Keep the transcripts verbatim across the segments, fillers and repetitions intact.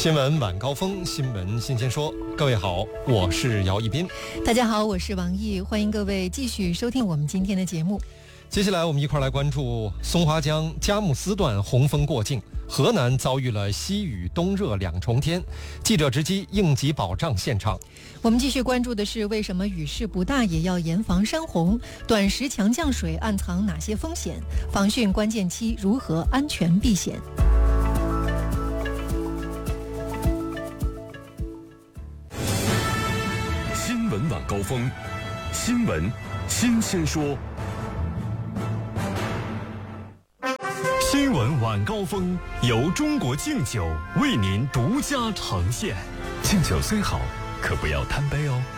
新闻晚高峰，新闻新鲜说。各位好，我是姚一斌。 大家好，我是王毅，欢迎各位继续收听我们今天的节目。 接下来我们一块来关注松花江佳木斯段洪峰过境，河南遭遇了西雨冬热两重天，记者直击应急保障现场。 我们继续关注的是，为什么雨势不大也要严防山洪？短时强降水暗藏哪些风险？防汛关键期如何安全避险？ 新闻晚高峰，新闻新鲜说。新闻晚高峰由中国敬酒为您独家呈现。敬酒虽好，可不要贪杯哦。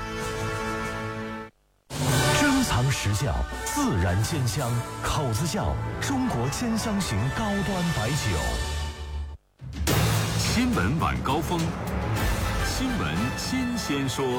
珍藏实窖，自然鲜香，口子窖中国千香型高端白酒。新闻晚高峰，新闻新鲜说。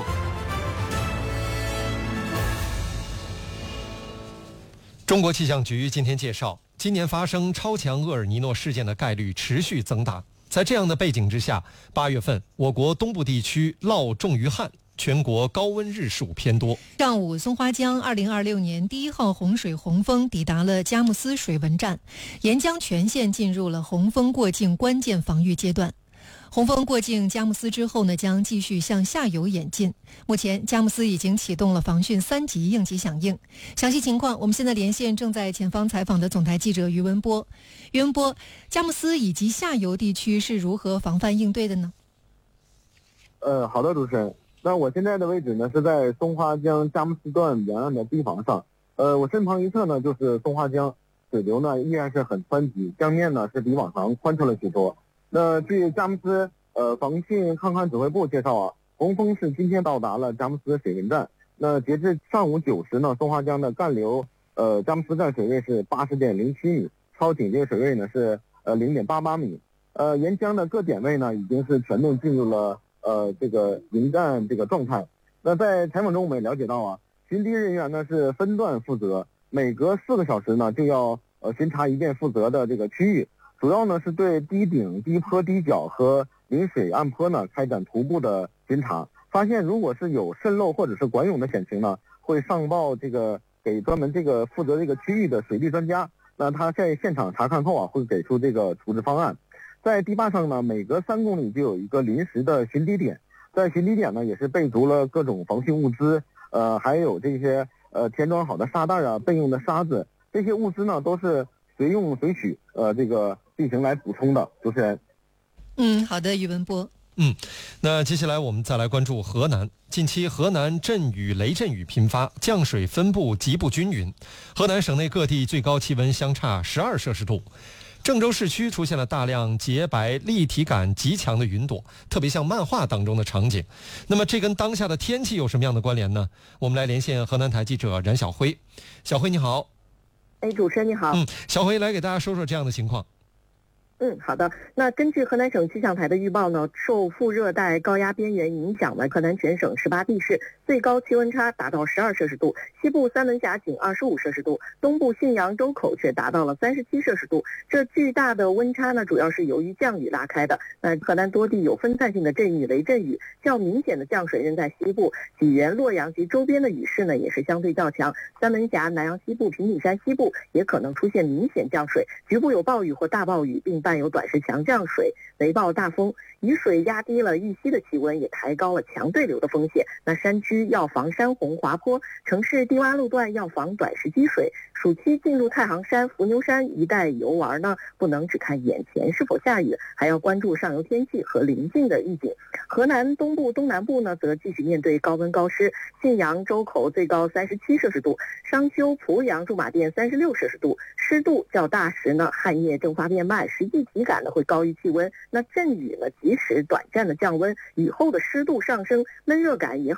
中国气象局今天介绍，今年发生超强厄尔尼诺事件的概率持续增大。在这样的背景之下，八月份我国东部地区涝重于旱，全国高温日数偏多。 上午，松花江二零二六年第一号洪水洪峰抵达了佳木斯水文站，沿江全线进入了洪峰过境关键防御阶段。洪峰过境佳木斯之后呢，将继续向下游演进。目前，佳木斯已经启动了防汛三级应急响应。详细情况，我们现在连线正在前方采访的总台记者于文波。于文波，佳木斯以及下游地区是如何防范应对的呢？ 呃，好的，主持人。那我现在的位置呢是在松花江佳木斯段沿岸的堤防上。呃，我身旁一侧呢就是松花江，水流呢依然是很湍急，江面呢是比往常宽出了许多。那据佳木斯呃防汛抗旱指挥部介绍啊，洪峰是今天到达了佳木斯水文站。那截至上午九时呢，松花江的干流呃佳木斯站水位是八十点零七米，超警戒水位呢是呃零点八八米。呃，沿江的各点位呢已经是全面进入了呃这个迎战这个状态。那在采访中我们也了解到啊，巡堤人员呢是分段负责，每隔四个小时呢就要呃巡查一遍负责的这个区域。主要呢是对堤顶、堤坡、堤角和临水岸坡呢开展徒步的巡查，发现如果是有渗漏或者是管涌的险情呢，会上报这个给专门这个负责这个区域的水利专家，那他在现场查看后啊会给出这个处置方案。在堤坝上呢，每隔三公里就有一个临时的巡堤点，在巡堤点呢也是备足了各种防汛物资，呃还有这些呃填装好的沙袋啊、备用的沙子，这些物资呢都是随用随取，呃，这个进行来补充的。主持人， 嗯，好的，于文波。 嗯，那接下来我们再来关注河南。近期河南阵雨雷阵雨频发，降水分布极不均匀，河南省内各地最高气温相差十二摄氏度。郑州市区出现了大量洁白、立体感极强的云朵，特别像漫画当中的场景。那么这跟当下的天气有什么样的关联呢？我们来连线河南台记者冉晓辉。小辉你好。 哎，主持人你好。 嗯，小辉来给大家说说这样的情况。 嗯，好的。那根据河南省气象台的预报呢，受副热带高压边缘影响呢，河南全省十八地市最高气温差达到十二摄氏度，西部三门峡仅二十五摄氏度，东部信阳、周口却达到了三十七摄氏度。这巨大的温差呢，主要是由于降雨拉开的。那河南多地有分散性的阵雨、雷阵雨，较明显的降水仍在西部，济源、洛阳及周边的雨势呢也是相对较强。三门峡、南阳西部、平顶山西部也可能出现明显降水，局部有暴雨或大暴雨，并伴有短时强降水、雷暴大风。雨水压低了玉溪的气温，也抬高了强对流的风险。那山区要防山洪滑坡，城市低洼路段要防短时积水。暑期进入太行山、伏牛山一带游玩呢，不能只看眼前是否下雨，还要关注上游天气和临近的预警。河南东部、东南部呢，则继续面对高温高湿，信阳、周口最高三十七摄氏度，商丘、濮阳、驻马店三十六摄氏度，湿度较大时呢，汗液蒸发变慢，实际体感呢会高于气温。那阵雨呢，即使短暂的降温，雨后的湿度上升，闷热感也很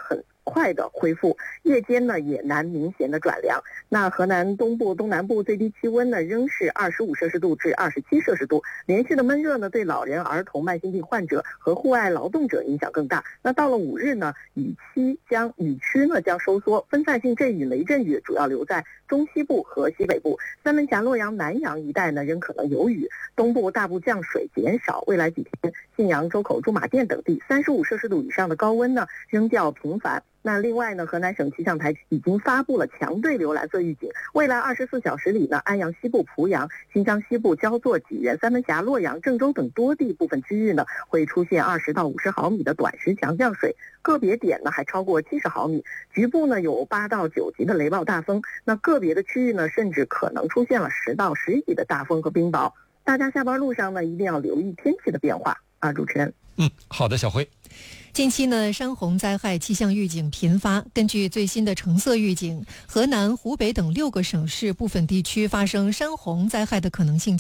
快的恢复，夜间呢也难明显的转凉。那河南东部、东南部最低气温呢仍是二十五摄氏度至二十七摄氏度，连续的闷热呢对老人、儿童、慢性病患者和户外劳动者影响更大。那到了五日呢，雨期将雨区呢将收缩，分散性阵雨、雷阵雨主要留在中西部和西北部，三门峡、洛阳、南阳一带呢仍可能有雨，东部大部降水减少。未来几天，信阳、周口、驻马店等地三十五摄氏度以上的高温呢仍较频繁。那另外呢，河南省气象台已经发布了强对流蓝色预警，未来二十四小时里呢，安阳西部、濮阳、新疆西部、焦作、济源、三门峡、洛阳、郑州等多地部分区域呢会出现二十到五十毫米的短时强降水，个别点呢还超过七十毫米，局部呢有八到九级的雷暴大风，那个别的区域呢甚至可能出现了十到十一级的大风和冰雹。大家下班路上呢一定要留意天气的变化啊，主持人。 嗯，好的，小辉。 近期呢，山洪灾害气象预警频发。根据最新的橙色预警，河南、湖北等六个省市部分地区发生山洪灾害的可能性